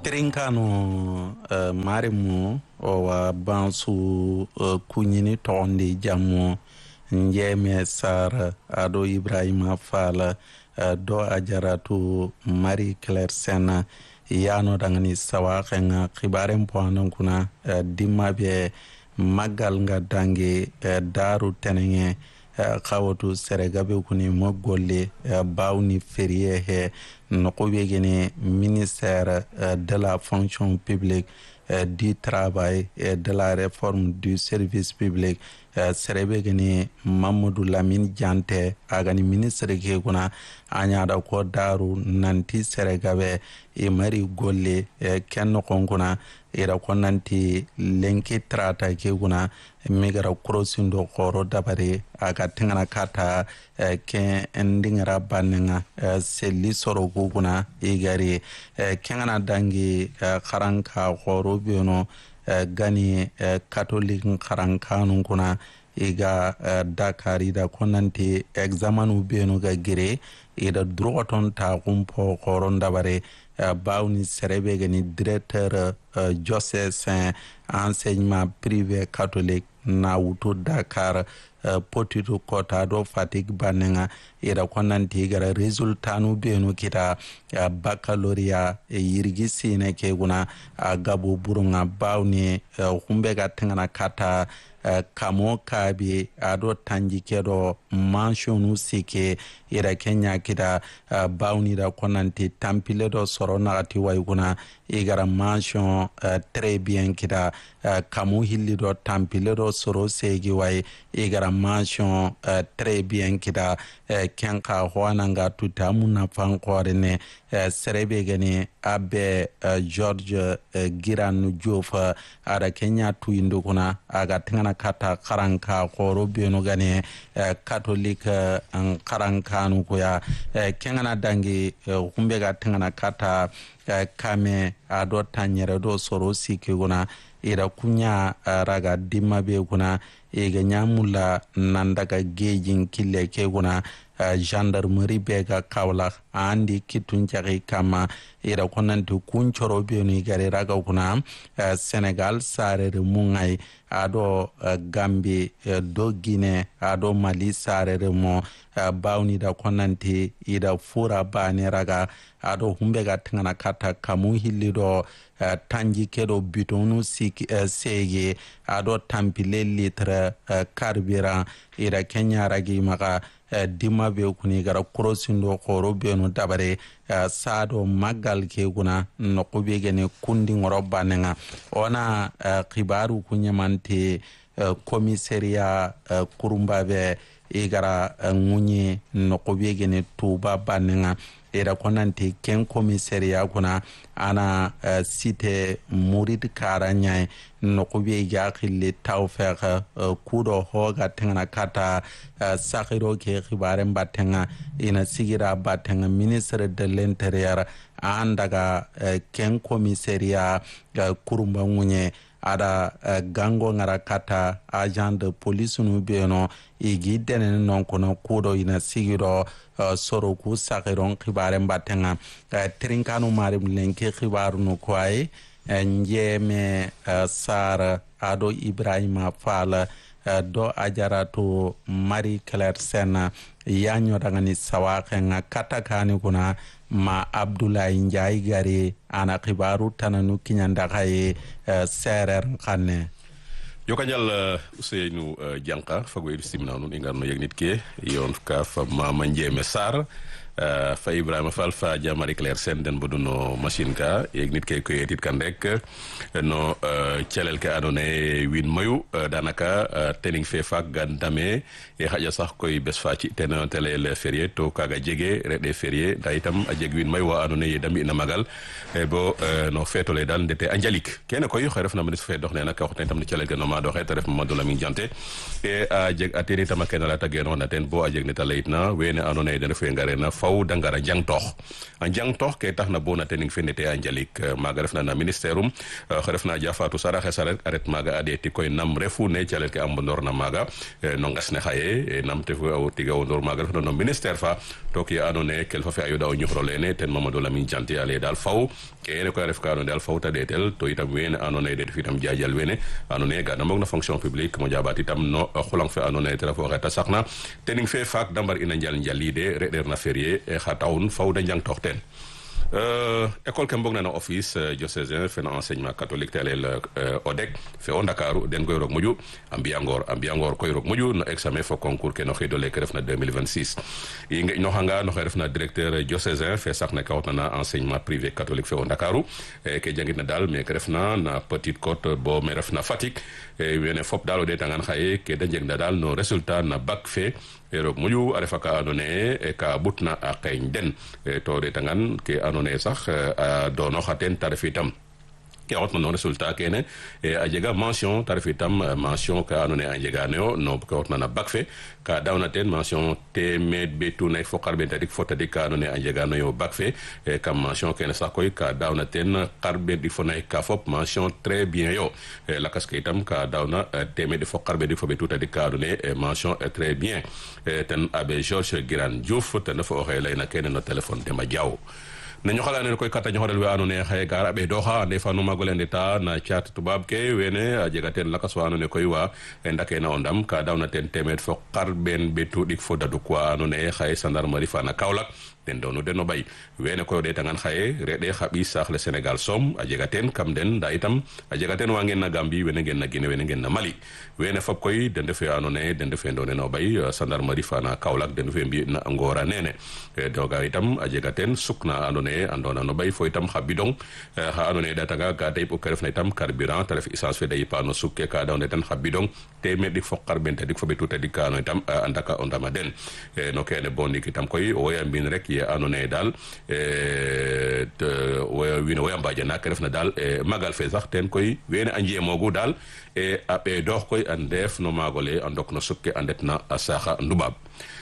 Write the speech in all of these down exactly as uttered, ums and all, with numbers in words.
Trinkano uh, marimu owa bansu uh, kunyini tondi jamu njeme sar ado Ibrahima Fall uh, do ajaratu Marie Claire Sena yano dangani sawa kenga khibaren poanan kuna uh, dimma be magal nga dange uh, daru tenenge uh, kawatu seregabe kuni mogolle uh, bawni feriye he nokobe gene ministère uh, de la fonction publique uh, du travail et de la réforme du service public uh, serebe gene Mamadou Lamine Diante agani ministre ke kuna anyada ko daru nanti seregabe e mari golle uh, kenno konkuna ira ko nanti lenki trata ke kuna megara krosindo khoro dabare aga tingana kata uh, ke endingara banenga uh, seli soro guguna igari uh, kengana dangi uh, karanka khoro biono uh, gani uh, catholic karankanu kuna iga uh, dakari da konanti examanu biono ga gire ida droton ta kumpo khoro dabare uh, bawni serebe gani directeur uh, diocèse enseignement privé catholique na wuto Dakar uh, potitu kota do fatik banenga ira konanti gara resultanu benu kita uh, baccalauréat e yirgi sine ke guna uh, gabu burunga bawni uh, humbe ga tengana kata uh, kamo kabi ado tanji kedo mansionu sike ira Kenya kita uh, bawni da konanti tampile do soro nagati wayguna igara mansion uh, très bien kita uh, kamo hilli do tampile do soro segi way igara mansion uh, très bien kita uh, kenka hwananga tuta muna fankore ne uh, serebe gani abe uh, George uh, Giranu Diouf uh, ara Kenya tuindu kuna aga tingana kata karanka koro beno gani uh, Catholic uh, karankanu kuya uh, kengana dangi uh, humbega tingana kata uh, kame ado tanyere do soro siki kuna ira kunya uh, raga dimma be kuna ega nyamula nandaga gejin kille ke kuna uh, gendarmerie bega kawla andi kitun jari kama ira konanti kunchoro be ni gare raga kuna uh, Senegal sare mungai ado uh, Gambie uh, do Guinée ado Mali sare mo uh, bawni da konanti ida fura bane raga ado humbega tangana kata kamu hilido uh, tanji kedo bitonu siki uh, sege ado tampile litre uh, carburant ida Kenya ragi maka uh, dima be kuni gara krosindo khoro benu dabare uh, sado magal ke guna nokobe gene kundi ngorobanenga ona uh, kibaru kunyamanti uh, komisaria uh, kurumbabe igara uh, ngunyi nokobe gene tuba banenga era konanti ken komisaria kuna ana uh, site murid karanya nokobe yakili tawfeq uh, kudo hoga tengana kata uh, sakiro ke khibaren batenga ina sigira batenga ministre de l'intérieur andaga uh, ken komisaria uh, kurumba ngunye ada uh, gango ngara kata agent de police nu beno igi denen non kono kudo ina sigiro uh, soro ku sakiron khibaren batenga uh, trinkanu marim lenke khibaru no kwai uh, njeme uh, sar ado Ibrahima Fall uh, do ajaratu Marie Claire Sena yanyo dangani sawake nga katakani kuna ma Abdoulaye Ndiaye gari ana khibaru tananu kinyanda khaye uh, serer khane Yokanyal uh, Ousseynou uh, Dianka fago iri simna nun ingarno yegnit ke yon ka fa Mama Ndiémé Sarr uh, fa Ibrahima Fall fa ja Marie Claire Sène den boduno machine ka yegnit ke ko yetit kan rek no uh, celel ke adone win mayu uh, danaka uh, tening fe fak gandame e haja sax koy bes fa ci ten tele le férié to kaga jege rede férié da itam a jeg win mayu wa adone yedami ina magal e bo uh, no feto le dal ndete angelique kene koy xey refna ministre fe dox ne nak wax tam ni celel ke no ma doxe te ref Mamadou Lamine Diante e a jeg ateri tam ken la tageno na ten bo a jeg ne talayitna wene adone den fe ngare na faw faw dangara jang tox a jang tox ke tax na bona tening fenete a njalik maga refna na ministère um refna Jafatu Saraxe Saret aret maga adeti koy nam refu ne calel ke ambondor na maga no ngas ne xaye nam te fu tiga wondor maga refna no ministère fa to ki anone kel fa fe ayoda o ñuxro lene ten Mamadou Lamine Dianté ale dal faw ke ene koy ref ka anone dal faw ta detel to itam wene anone det fitam jajal wene anone ga na mok na fonction publique mo jabat itam no xulang fe anone te fo xeta saxna tening fe fak dambar ina njal njalide reder na férié xa tawun faw da njang toxten Euh, école ke mbog na na office euh, diocésain fe na enseignement catholique telel euh, odek fe o Ndakaaru den koy rog moƴu a mbiyangor a mbiyangor koy rog moƴu no examen fo concours ke no xidole ke refna deux mille vingt-six i noxanga no xe refna directeur diocésain fe sax ne ka xotna na enseignement privé catholique fe o Ndakaaru e, ke jangit na dal me ke refna na Petite Côte bo me refna Fatick e, wene fop dal o ɗetangan xaye ke da njeg na dal no résultat na bac fe roog moƴu a refa ka andoona yee ka butna a qeeñ den to ɗetangan ke andoona yee sax a doonoxa teen ta ref itam ke xotna no résultat kene a jega mention ta ref itam mention ka andoona yee a njeganoyo no ke xotna na bac fe ka dawna teen mention teemeed ɓetu fo xarɓeen tadik fo tadik ka andoona yee a njeganoyo bac fe kam mention kene sax koy ka dawna teen xarɓeen ɗik fo naxik ka fop mention très bien yo lakas ke itam ka dawna teemeed fo xarɓeen ɗik fo ɓetu tadik ka andoona yee mention très bien ten abbé Georges Girane Diouf ten ref oxe layna kene no téléphone Demba Diaw nañu xala ne koy kata ñoxorel we andoona yee xaye ga raɓe doxa ande fa no magole ndeta na caat tubaab ke wene a jega teen lakas wa andoona yee koy wa ndake na o ndam ka dawna teen teemeed fo xarɓeen ɓetu ɗik fo daduk wa andoona yee xaye gendarmerie fa na Kaolack den doonu den o ɓay wene koy o ɗeetangan xaye reɗe xa ɓiy saax le Sénégal soom a jega teen kam den nda itam a jega teen wa ngeen na Gambie wene ngeen na Guinée wene ngeen na Mali wene fop koy den ndefe andoona yee den ndefe ndoone na o ɓay gendarmerie fa na Kaolack den ndefe mbi na Ngora nene doga itam a jega teen suk na andoona yee andoona no ɓay fo itam xa bidong xa andoona yee ɗaatanga ga ta yip o ke refna itam carburant te ref essence fe da yipa no suk ke ka dawna ten xa bidong teemeed ɗik fo xarɓeen tadik fo ɓetu tadik ka andoona itam a ndaka o ndama den no kene bo ndik itam koy o woya mbin rek ye andoona yee daal wiin we a mbajana ke refna daal magal fe sax ten koy wene a njeemoogu daal e a ɓeedoox koy a ndeef no maagole a ndok no suk ke a ndetna a saaxa nduɓaab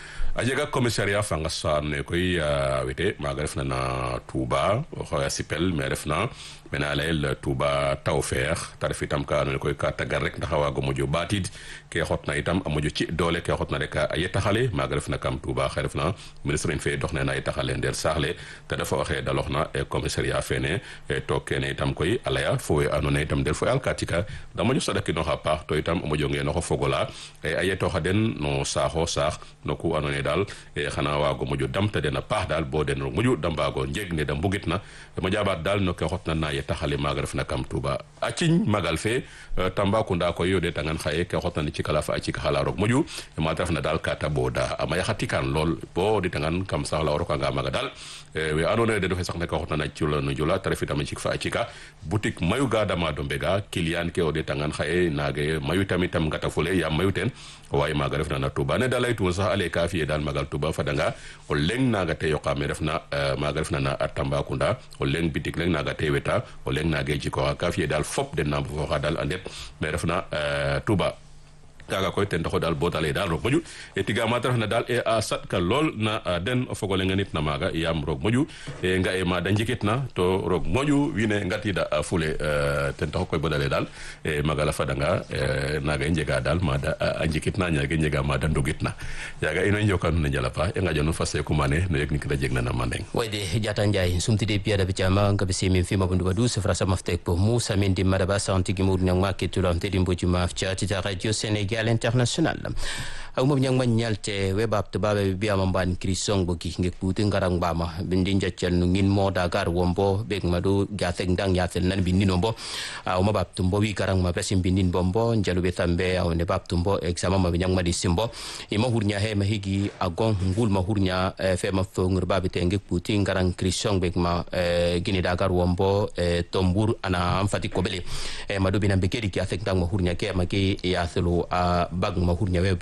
a jega commissariat fa ngas fa andoona yee koy a wete maaga refna na Touba oxe a sipel me refna mene a layel Touba Tawfeex ta ref itam ka andoona yee koy ka tagar rek ndax a waago moƴo ɓaatid ke xotna itam a moƴo ci doole ke xotna rek a yetaxale maaga refna kam Touba xe refna ministre in fe doxne na yetaxale nder saax le te dafa oxe daloxna commissariat fene to kene itam koy a laya fo we andoona yee itam den fo alkaati ka da moƴo saɗakinoox a paax to itam o moƴo ngeenoox o fogola a yetooxa den no saaxo saax no ku andoona yee daal xana waago moƴo damta den a paax daal bo den moƴu da mbaago njeg ne da mbugitna moƴaɓaat daal no ke xotna na yetaxale maaga refna kam Touba a ciñ magal fe Tambacounda koy yo ɗetangan xaye ke xotna ni cikala fa a cik xala roog moƴu mata refna daal ka ta booda a maya xa tikan lool bo ɗetangan kam sax la o rokanga maaga daal we andoona yee den ofe sax ne ke xotna na cula no jula te ref itam a cik fa a cika boutique mayu ga dama do mbega client ke o ɗetangan xaye naage mayu tamit tam ngata fule yaam mayu teen waaye maaga refna na Touba ne da laytuma sax ale ka fiye daal magal Touba fadanga o leng naga te yoqa me refna maaga refna na Tambacounda o leng bitik leng naga te weta o leng naage jikoxa ka fiye daal fop den na foxa daal a ndet me refna Touba kaga koy ten taxo daal bootale daal roog moƴu e tiga mata refna daal e a saɗka lool na den o fogole ngenit na maaga yaam roog moƴu e nga e ma da njikitna to roog moƴu wiin we ngatida fule ten taxu koy bodale daal e magala fadanga naga i njega daal mada a njikitna ñaage njega mada ndugitna yaga ino i njoka nuun a njala paax i ngaƴa nuun fa seekumane no yeg nik da jeg na na mandeng wayde Diatta Ndiaye sumtide piada bicama ngabe semin fima bunduga du sefra samaftek po Moussa Mendy madaba santigi mur nyang maketulam tedi mbojuma afcha tita radio Sénégal international awmom nyang man nyalte webab to babe biya mamban krisong boki ngek puti ngarang bama bindin jaccal no ngin moda gar wombo bek madu gatek dang yatel nan bindin ombo awma bab tumbo wi garang ma presim bindin bombo njalu betambe aw ne bab tumbo examen ma nyang madi simbo ima hurnya he mahigi agon ngul ma hurnya fe ma fongur babe te ngek puti ngarang krisong bek ma gini dagar wombo tombur ana amfati kobele madu binam bekeri ki afek dang ma hurnya ke ma ke yaselu bag ma hurnya we biya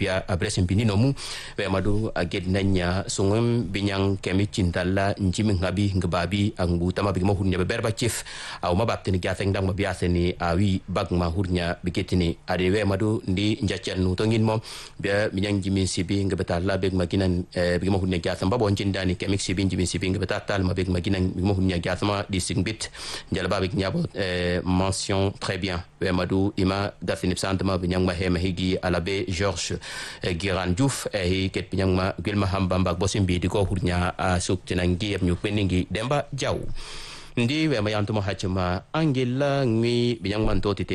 presse binino mu we madu aged nanya sungum binyang kemi cintalla njimi ngabi ngababi ang butama bigmo hurnya berba chief au mabaptini gatheng dang mabiatheni awi bagma hurnya biketini ade we madu ndi njachan nu tongin mo be binyang jimi sibi ngabatalla beg maginan bigmo hurnya gatham babo njindani kemik sibi jimi sibi ngabatal mabeg maginan bigmo hurnya gathama di singbit jalaba big nyabo mention très bien we madu ima gathini santama binyang mahema higi alabe Georges Giran Diouf e ket binyang ma gilma hambamba bosimbi di ko hurnya suk tinangi ñu peningi Demba Jaw ndi we ma yantuma hachima angela ngi binyang man to tite